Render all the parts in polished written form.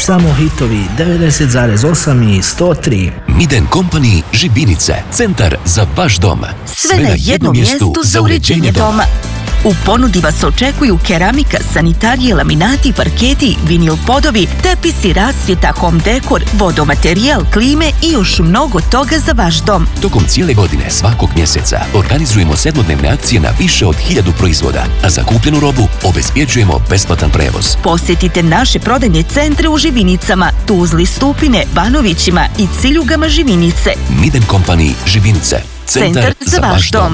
samo hitovi 90,8 i 103. Miden Company Žibinice, centar za vaš dom. Sve na jednom mjestu za uređenje doma. U ponudi vas očekuju keramika, sanitarije, laminati, parketi, vinil podovi, tepisi, rasvjeta, home dekor, vodomaterijal, klime i još mnogo toga za vaš dom. Tokom cijele godine, svakog mjeseca, organizujemo 7-dnevne akcije na više od 1000 proizvoda, a za kupljenu robu obezbjeđujemo besplatan prevoz. Posjetite naše prodajne centre u Živinicama, Tuzli, Stupine, Banovićima i Ciljugama Živinice. Miden Company Živinice, centar za vaš dom.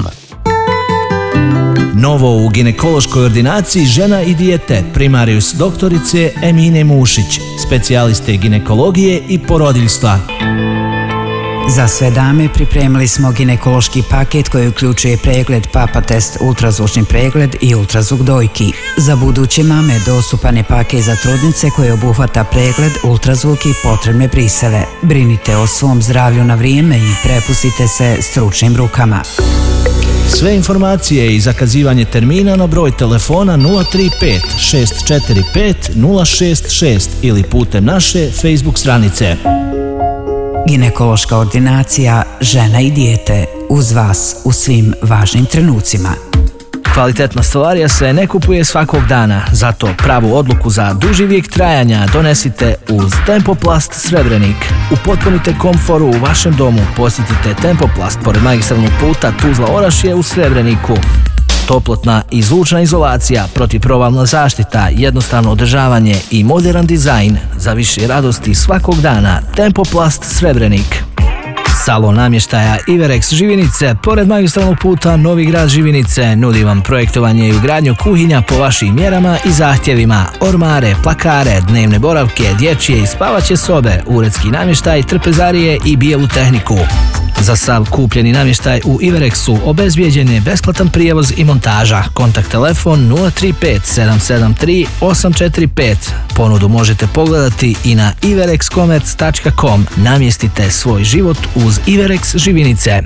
Novo u ginekološkoj ordinaciji žena i dijete, primarius doktorice Emine Mušić, specijaliste ginekologije i porodiljstva. Za sve dame pripremili smo ginekološki paket koji uključuje pregled, papa test, ultrazvučni pregled i ultrazvuk dojki. Za buduće mame dostupan je paket za trudnice koji obuhvata pregled, ultrazvuk i potrebne briseve. Brinite o svom zdravlju na vrijeme i prepustite se stručnim rukama. Sve informacije i zakazivanje termina na broj telefona 035 645 066 ili putem naše Facebook stranice. Ginekološka ordinacija žena i dijete, uz vas u svim važnim trenucima. Kvalitetna stolarija se ne kupuje svakog dana, zato pravu odluku za duži vijek trajanja donesite uz Tempoplast Srebrenik. Upotpunite komforu u vašem domu, posjetite Tempoplast pored magistralnog puta Tuzla-Orašje u Srebreniku. Toplotna i zvučna izolacija, protivprovalna zaštita, jednostavno održavanje i moderan dizajn za više radosti svakog dana. Tempoplast Srebrenik. Salon namještaja Iverex Živinice, pored magistralnog puta Novi Grad Živinice, nudi vam projektovanje i ugradnju kuhinja po vašim mjerama i zahtjevima, ormare, plakare, dnevne boravke, dječje i spavaće sobe, uredski namještaj, trpezarije i bijelu tehniku. Za sav kupljeni namještaj u Iverexu obezbijeđen je besplatan prijevoz i montaža. Kontakt telefon 035 773 845. Ponudu možete pogledati i na iverexcommerce.com. Namjestite svoj život uz Iverex Živinice.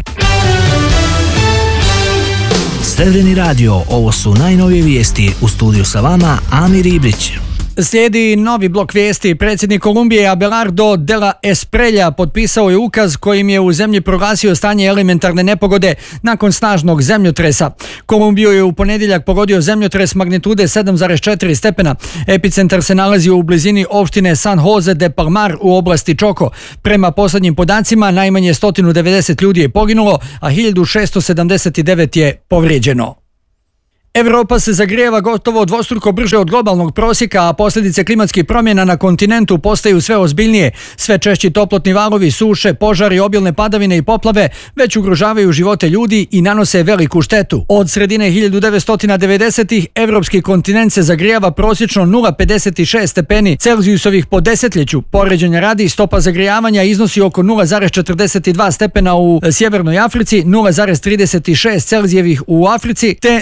Srebreni radio, ovo su najnovije vijesti. U studiju sa vama Amir Ibrić. Slijedi novi blok vijesti. Predsjednik Kolumbije Abelardo de la Espriella potpisao je ukaz kojim je u zemlji proglasio stanje elementarne nepogode nakon snažnog zemljotresa. Kolumbiju je u ponedjeljak pogodio zemljotres magnitude 7,4 stepena. Epicentar se nalazi u blizini opštine San Jose de Palmar u oblasti Choco. Prema posljednjim podacima najmanje 190 ljudi je poginulo, a 1679 je povrijeđeno. Evropa se zagrijeva gotovo dvostruko brže od globalnog prosjeka, a posljedice klimatskih promjena na kontinentu postaju sve ozbiljnije. Sve češći toplotni valovi, suše, požari, obilne padavine i poplave već ugrožavaju živote ljudi i nanose veliku štetu. Od sredine 1990-ih evropski kontinent se zagrijava prosječno 0,56 stepeni Celzijusovih po desetljeću. Poređenja radi, stopa zagrijavanja iznosi oko 0,42 stepena u Sjevernoj Africi, 0,36 Celzijevih u Africi te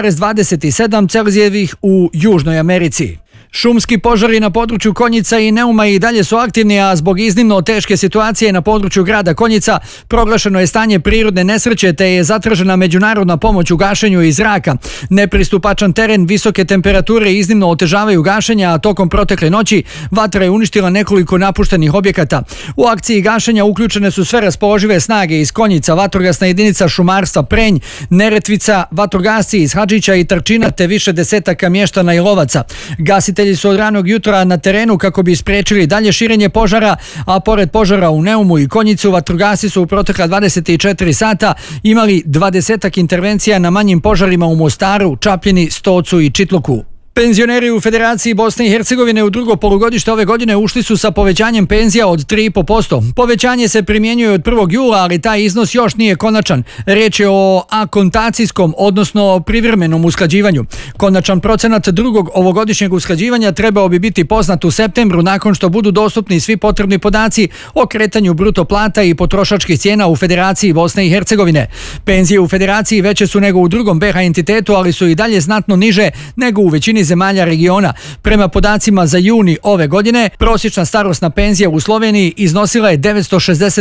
0,27 Celzijevih u Južnoj Americi. Šumski požari na području Konjica i Neuma i dalje su aktivni, a zbog iznimno teške situacije na području grada Konjica proglašeno je stanje prirodne nesreće te je zatražena međunarodna pomoć u gašenju iz zraka. Nepristupačan teren, visoke temperature iznimno otežavaju gašenja, a tokom protekle noći vatra je uništila nekoliko napuštenih objekata. U akciji gašenja uključene su sve raspoložive snage iz Konjica, vatrogasna jedinica šumarstva Prenj, Neretvica, vatrogasci iz Hadžića i Trčina te više desetaka mještana i lovaca. Gasitelji su od ranog jutra na terenu kako bi spriječili dalje širenje požara, a pored požara u Neumu i Konjicu, vatrogasci su u protekla 24 sata imali 20 intervencija na manjim požarima u Mostaru, Čapljini, Stocu i Čitluku. Penzioneri u Federaciji Bosne i Hercegovine u drugo polugodište ove godine ušli su sa povećanjem penzija od 3,5%. Povećanje se primjenjuje od 1. jula, ali taj iznos još nije konačan. Riječ je o akontacijskom, odnosno privremenom usklađivanju. Konačan procenat drugog ovogodišnjeg usklađivanja trebao bi biti poznat u septembru nakon što budu dostupni svi potrebni podaci o kretanju bruto plata i potrošačkih cijena u Federaciji Bosne i Hercegovine. Penzije u Federaciji veće su nego u drugom BiH entitetu, ali su i dalje znatno niže nego u većini zemalja regiona. Prema podacima za juni ove godine, prosječna starosna penzija u Sloveniji iznosila je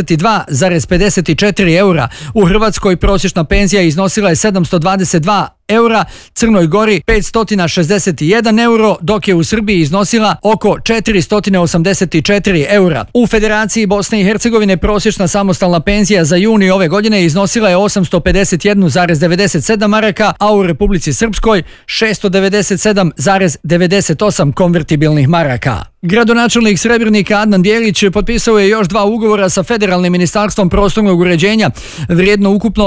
962,54 eura. U Hrvatskoj prosječna penzija iznosila je 722 eura, Crnoj Gori 561 euro, dok je u Srbiji iznosila oko 484 eura. U Federaciji Bosne i Hercegovine prosječna samostalna penzija za juni ove godine iznosila je 851,97 maraka, a u Republici Srpskoj 697,98 konvertibilnih maraka. Gradonačelnik Srebrenika Adnan Bjelić potpisao je još 2 ugovora sa Federalnim ministarstvom prostornog uređenja, vrijedno ukupno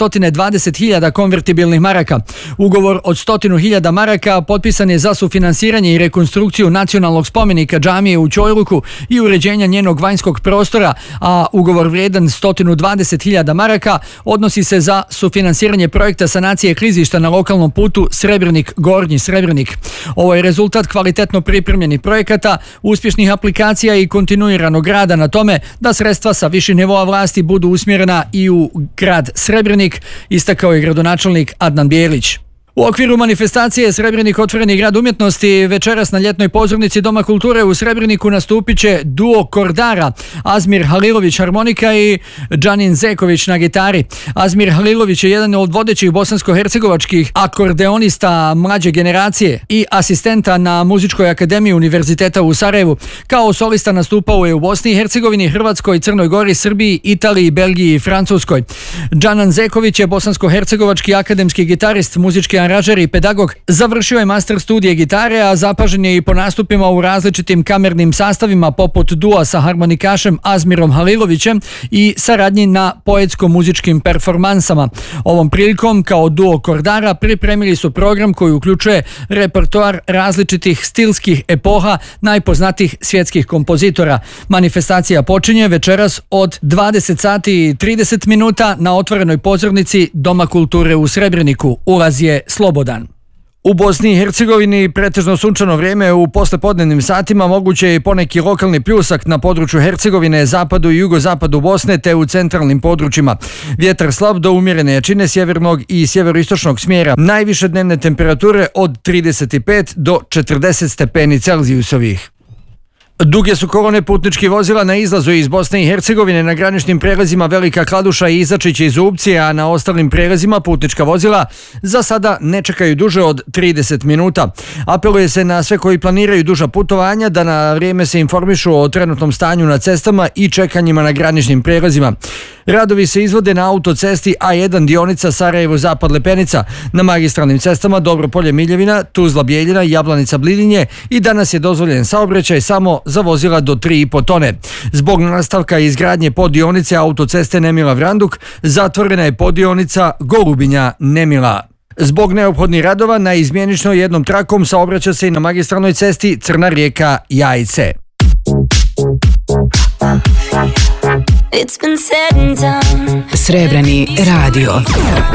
220.000 konvertibilnih maraka. Ugovor od 100.000 maraka potpisan je za sufinansiranje i rekonstrukciju nacionalnog spomenika džamije u Ćojluku i uređenja njenog vanjskog prostora, a ugovor vrijedan 120.000 maraka odnosi se za sufinansiranje projekta sanacije klizišta na lokalnom putu Srebrenik-Gornji Srebrenik. Ovo je rezultat kvalitetno pripremljenih projekata, uspješnih aplikacija i kontinuiranog rada na tome da sredstva sa viših nivoa vlasti budu usmjerena i u grad Srebrenik, istakao je gradonačelnik Adnan Bjelić. U okviru manifestacije Srebrenik otvoreni grad umjetnosti večeras na ljetnoj pozornici Doma kulture u Srebreniku nastupit će duo Kordara, Azmir Halilović harmonika i Džanin Zeković na gitari. Azmir Halilović je jedan od vodećih bosansko-hercegovačkih akordeonista mlađe generacije i asistenta na Muzičkoj akademiji Univerziteta u Sarajevu. Kao solista nastupao je u Bosni i Hercegovini, Hrvatskoj, Crnoj Gori, Srbiji, Italiji, Belgiji i Francuskoj. Džanan Zeković je bosansko-hercegovački akademski gitarist, muzički aranžer i pedagog. Završio je master studije gitare, a zapažen je i po nastupima u različitim kamernim sastavima poput dua sa harmonikašem Azmirom Halilovićem i saradnji na poetsko-muzičkim performansama. Ovom prilikom kao duo Kordara pripremili su program koji uključuje repertoar različitih stilskih epoha najpoznatijih svjetskih kompozitora. Manifestacija počinje večeras od 20 sati i 30 minuta na otvorenoj pozornici Doma kulture u Srebreniku. Ulaz je slobodan. U Bosni i Hercegovini pretežno sunčano vrijeme, u poslepodnevnim satima moguće je i poneki lokalni pljusak na području Hercegovine, zapadu i jugozapadu Bosne te u centralnim područjima. Vjetar slab do umjerene jačine sjevernog i sjeveroistočnog smjera. Najviše dnevne temperature od 35 do 40 stepeni Celzijusovih. Duge su kolone putničkih vozila na izlazu iz Bosne i Hercegovine na graničnim prelazima Velika Kladuša i Izačić i Zubci, a na ostalim prelazima putnička vozila za sada ne čekaju duže od 30 minuta. Apeluje se na sve koji planiraju duža putovanja da na vrijeme se informišu o trenutnom stanju na cestama i čekanjima na graničnim prelazima. Radovi se izvode na autocesti A1 dionica Sarajevo-Zapad Lepenica, na magistralnim cestama Dobropolje Miljevina, Tuzla Bijeljina i Jablanica Blidinje i danas je dozvoljen saobraćaj samo za vozila do 3,5 tone. Zbog nastavka izgradnje poddionice autoceste Nemila Vranduk zatvorena je poddionica Golubinja Nemila. Zbog neophodnih radova na izmjenično jednom trakom saobraća se i na magistralnoj cesti Crna Rijeka Jajce. Srebreni radio.